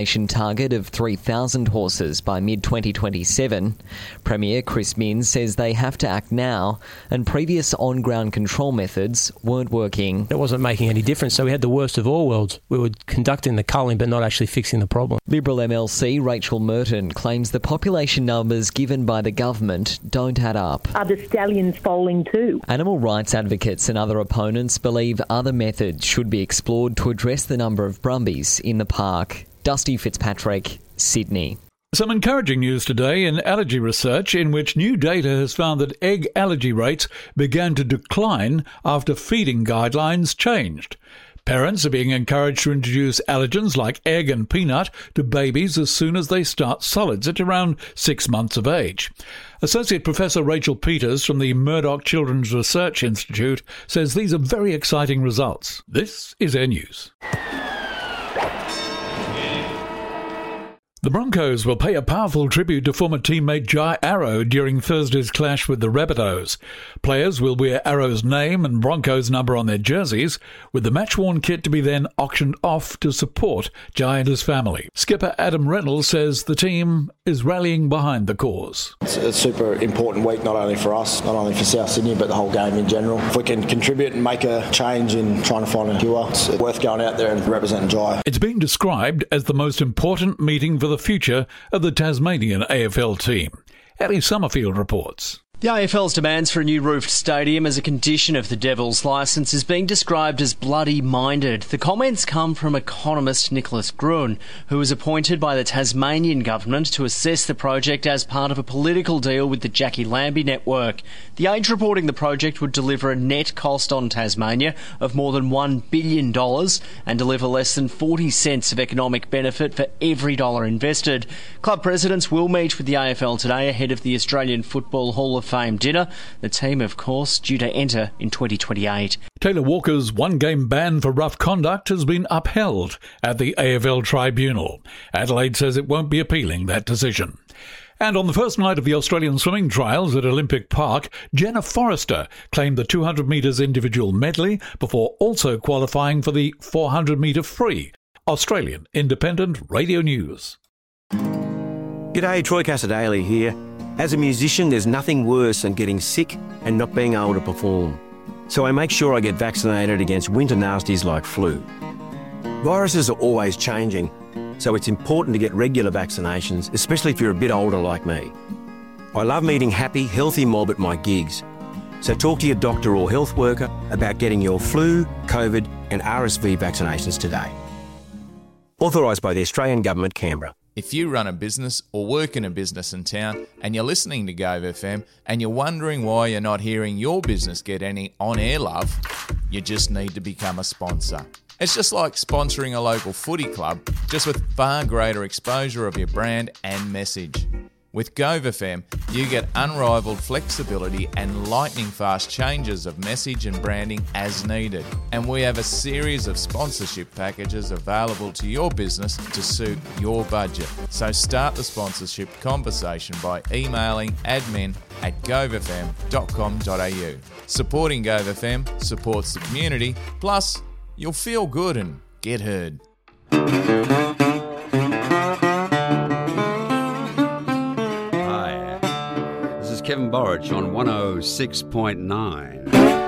target of 3,000 horses by mid-2027. Premier Chris Minns says they have to act now, and previous on-ground control methods weren't working. It wasn't making any difference, so we had the worst of all worlds. We were conducting the culling but not actually fixing the problem. Liberal MLC Rachel Merton claims the population numbers given by the government don't add up. Are the stallions foaling too? Animal rights advocates and other opponents believe other methods should be explored to address the number of brumbies in the park. Dusty Fitzpatrick, Sydney. Some encouraging news today in allergy research in which new data has found that egg allergy rates began to decline after feeding guidelines changed. Parents are being encouraged to introduce allergens like egg and peanut to babies as soon as they start solids at around 6 months of age. Associate Professor Rachel Peters from the Murdoch Children's Research Institute says these are very exciting results. This is Air News. The Broncos will pay a powerful tribute to former teammate Jai Arrow during Thursday's clash with the Rabbitohs. Players will wear Arrow's name and Broncos number on their jerseys, with the match-worn kit to be then auctioned off to support Jai and his family. Skipper Adam Reynolds says the team is rallying behind the cause. It's a super important week, not only for us, not only for South Sydney, but the whole game in general. If we can contribute and make a change in trying to find a cure, it's worth going out there and representing Jai. It's being described as the most important meeting for the future of the Tasmanian AFL team. Ellie Summerfield reports. The AFL's demands for a new roofed stadium as a condition of the Devils' licence is being described as bloody-minded. The comments come from economist Nicholas Gruen, who was appointed by the Tasmanian government to assess the project as part of a political deal with the Jackie Lambie network. The Age reporting the project would deliver a net cost on Tasmania of more than $1 billion and deliver less than 40 cents of economic benefit for every dollar invested. Club presidents will meet with the AFL today ahead of the Australian Football Hall of Fame dinner. The team, of course, due to enter in 2028. Taylor Walker's one-game ban for rough conduct has been upheld at the AFL Tribunal. Adelaide says it won't be appealing that decision. And on the first night of the Australian swimming trials at Olympic Park, Jenna Forrester claimed the 200 metres individual medley before also qualifying for the 400 metre free. Australian Independent Radio News. G'day, Troy Cassadaly here. As a musician, there's nothing worse than getting sick and not being able to perform. So I make sure I get vaccinated against winter nasties like flu. Viruses are always changing, so it's important to get regular vaccinations, especially if you're a bit older like me. I love meeting happy, healthy mob at my gigs. So talk to your doctor or health worker about getting your flu, COVID and RSV vaccinations today. Authorised by the Australian Government, Canberra. If you run a business or work in a business in town and you're listening to Gove FM and you're wondering why you're not hearing your business get any on-air love, you just need to become a sponsor. It's just like sponsoring a local footy club, just with far greater exposure of your brand and message. With Gove FM, you get unrivaled flexibility and lightning-fast changes of message and branding as needed. And we have a series of sponsorship packages available to your business to suit your budget. So start the sponsorship conversation by emailing admin@govefm.com.au. Supporting Gove FM supports the community, plus you'll feel good and get heard. Kevin Borich on 106.9.